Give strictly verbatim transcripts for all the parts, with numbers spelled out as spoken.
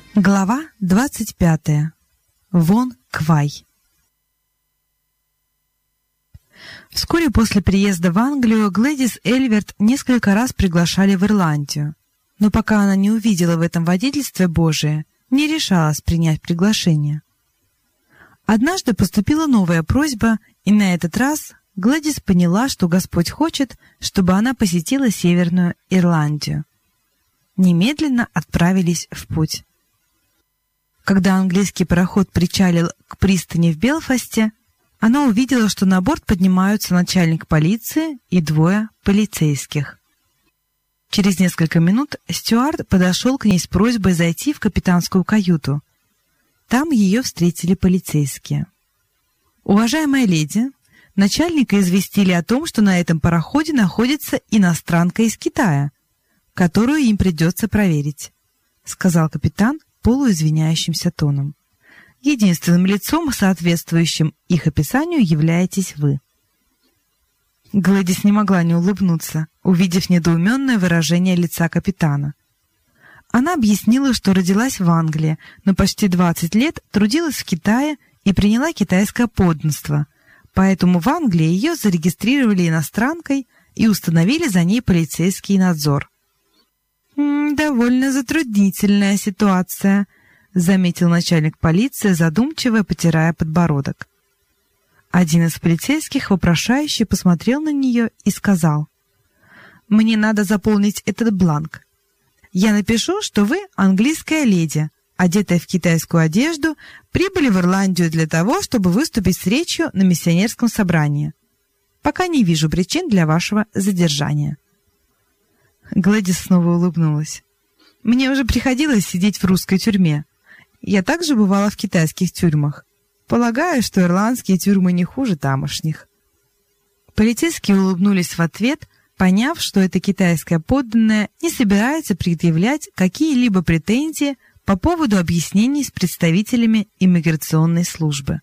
Глава двадцать пятая. Вон Квай. Вскоре после приезда в Англию Глэдис Эльверт несколько раз приглашали в Ирландию, но пока она не увидела в этом водительстве Божие, не решалась принять приглашение. Однажды поступила новая просьба, и на этот раз Глэдис поняла, что Господь хочет, чтобы она посетила Северную Ирландию. Немедленно отправились в путь. Когда английский пароход причалил к пристани в Белфасте, она увидела, что на борт поднимаются начальник полиции и двое полицейских. Через несколько минут стюард подошел к ней с просьбой зайти в капитанскую каюту. Там ее встретили полицейские. «Уважаемая леди, начальника известили о том, что на этом пароходе находится иностранка из Китая, которую им придется проверить», — сказал капитан полуизвиняющимся тоном. «Единственным лицом, соответствующим их описанию, являетесь вы». Глэдис не могла не улыбнуться, увидев недоуменное выражение лица капитана. Она объяснила, что родилась в Англии, но почти двадцать лет трудилась в Китае и приняла китайское подданство, поэтому в Англии ее зарегистрировали иностранкой и установили за ней полицейский надзор. «Довольно затруднительная ситуация», — заметил начальник полиции, задумчиво потирая подбородок. Один из полицейских вопрошающе посмотрел на нее и сказал: «Мне надо заполнить этот бланк. Я напишу, что вы английская леди, одетая в китайскую одежду, прибыли в Ирландию для того, чтобы выступить с речью на миссионерском собрании. Пока не вижу причин для вашего задержания». Глэдис снова улыбнулась. «Мне уже приходилось сидеть в русской тюрьме. Я также бывала в китайских тюрьмах. Полагаю, что ирландские тюрьмы не хуже тамошних». Полицейские улыбнулись в ответ, поняв, что эта китайская подданная не собирается предъявлять какие-либо претензии по поводу объяснений с представителями иммиграционной службы.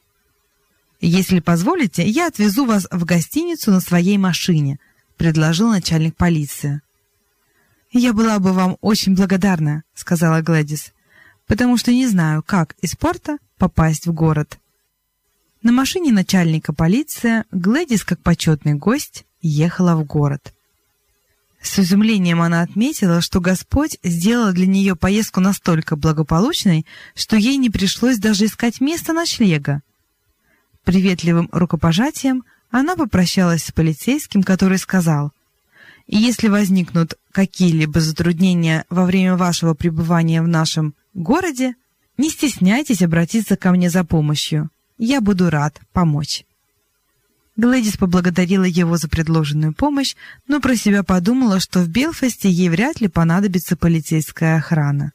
«Если позволите, я отвезу вас в гостиницу на своей машине», — предложил начальник полиции. «Я была бы вам очень благодарна», — сказала Глэдис, «потому что не знаю, как из порта попасть в город». На машине начальника полиции Глэдис, как почетный гость, ехала в город. С изумлением она отметила, что Господь сделал для нее поездку настолько благополучной, что ей не пришлось даже искать место ночлега. Приветливым рукопожатием она попрощалась с полицейским, который сказал: «И если возникнут какие-либо затруднения во время вашего пребывания в нашем городе, не стесняйтесь обратиться ко мне за помощью. Я буду рад помочь». Глэдис поблагодарила его за предложенную помощь, но про себя подумала, что в Белфасте ей вряд ли понадобится полицейская охрана.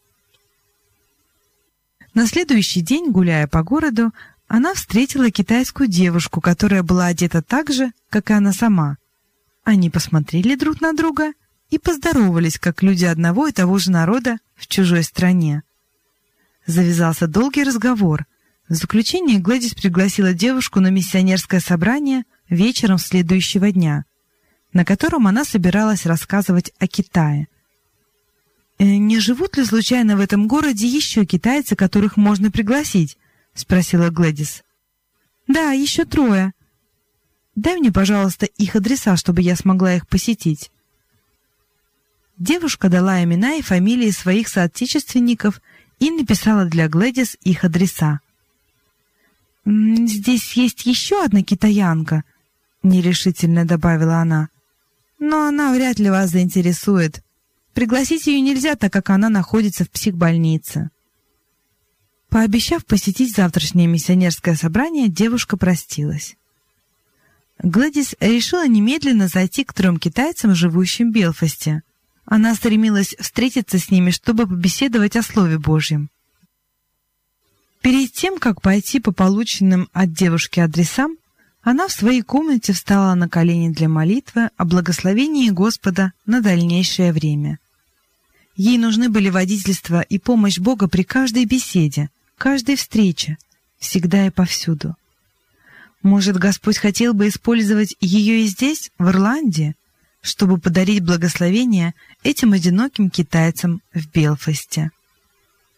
На следующий день, гуляя по городу, она встретила китайскую девушку, которая была одета так же, как и она сама. Они посмотрели друг на друга и поздоровались, как люди одного и того же народа в чужой стране. Завязался долгий разговор. В заключение Глэдис пригласила девушку на миссионерское собрание вечером следующего дня, на котором она собиралась рассказывать о Китае. «Не живут ли случайно в этом городе еще китайцы, которых можно пригласить?» — спросила Глэдис. «Да, еще трое. Дай мне, пожалуйста, их адреса, чтобы я смогла их посетить». Девушка дала имена и фамилии своих соотечественников и написала для Глэдис их адреса. «Здесь есть еще одна китаянка», — нерешительно добавила она. «Но она вряд ли вас заинтересует. Пригласить ее нельзя, так как она находится в психбольнице». Пообещав посетить завтрашнее миссионерское собрание, девушка простилась. Глэдис решила немедленно зайти к трем китайцам, живущим в Белфасте. Она стремилась встретиться с ними, чтобы побеседовать о Слове Божьем. Перед тем, как пойти по полученным от девушки адресам, она в своей комнате встала на колени для молитвы о благословении Господа на дальнейшее время. Ей нужны были водительство и помощь Бога при каждой беседе, каждой встрече, всегда и повсюду. Может, Господь хотел бы использовать ее и здесь, в Ирландии, чтобы подарить благословение этим одиноким китайцам в Белфасте.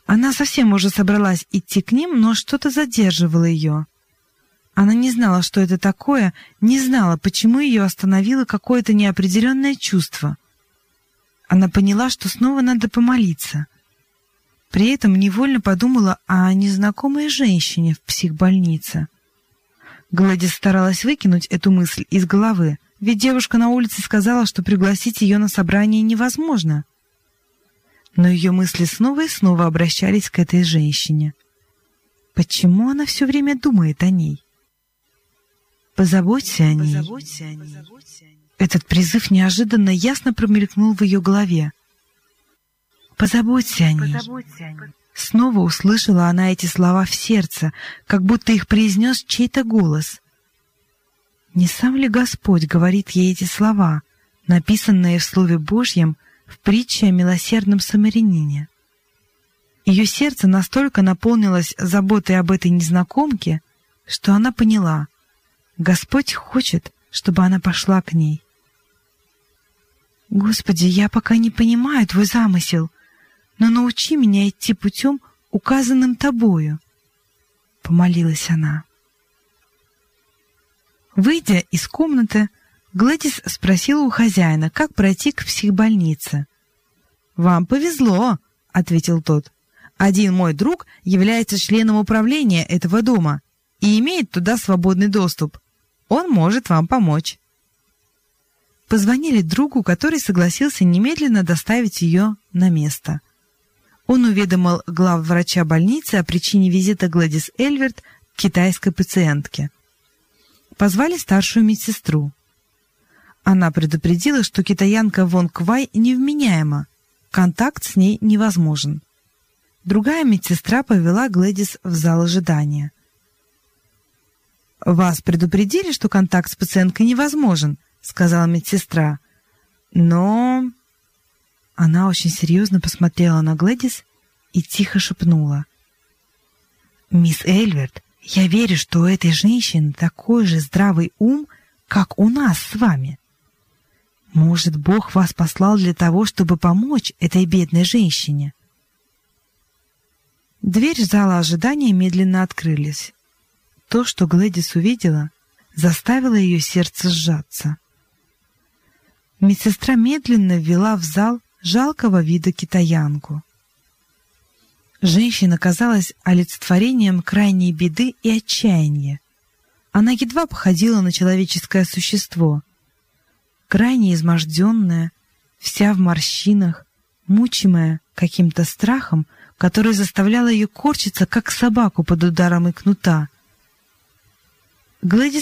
Она совсем уже собралась идти к ним, но что-то задерживало ее. Она не знала, что это такое, не знала, почему ее остановило какое-то неопределенное чувство. Она поняла, что снова надо помолиться. При этом невольно подумала о незнакомой женщине в психбольнице. Глэдис старалась выкинуть эту мысль из головы, ведь девушка на улице сказала, что пригласить ее на собрание невозможно. Но ее мысли снова и снова обращались к этой женщине. Почему она все время думает о ней? «Позаботься о ней». Позаботься о ней. Этот призыв неожиданно ясно промелькнул в ее голове. «Позаботься о ней». Позаботься о ней. Снова услышала она эти слова в сердце, как будто их произнес чей-то голос. Не сам ли Господь говорит ей эти слова, написанные в Слове Божьем в притче о милосердном самарянине? Ее сердце настолько наполнилось заботой об этой незнакомке, что она поняла — Господь хочет, чтобы она пошла к ней. «Господи, я пока не понимаю Твой замысел, но научи меня идти путем, указанным Тобою», — помолилась она. Выйдя из комнаты, Глэдис спросила у хозяина, как пройти к психбольнице. «Вам повезло», — ответил тот. «Один мой друг является членом управления этого дома и имеет туда свободный доступ. Он может вам помочь». Позвонили другу, который согласился немедленно доставить ее на место. Он уведомил главврача больницы о причине визита Глэдис Эльверт к китайской пациентке. Позвали старшую медсестру. Она предупредила, что китаянка Вон Квай невменяема, контакт с ней невозможен. Другая медсестра повела Глэдис в зал ожидания. «Вас предупредили, что контакт с пациенткой невозможен», — сказала медсестра. «Но...» Она очень серьезно посмотрела на Глэдис и тихо шепнула. «Мисс Эльверт, я верю, что у этой женщины такой же здравый ум, как у нас с вами. Может, Бог вас послал для того, чтобы помочь этой бедной женщине?» Дверь зала ожидания медленно открылись. То, что Глэдис увидела, заставило ее сердце сжаться. Медсестра медленно ввела в зал жалкого вида китаянку. Женщина казалась олицетворением крайней беды и отчаяния. Она едва походила на человеческое существо. Крайне изможденная, вся в морщинах, мучимая каким-то страхом, который заставлял ее корчиться, как собаку под ударом и кнута. Глэдис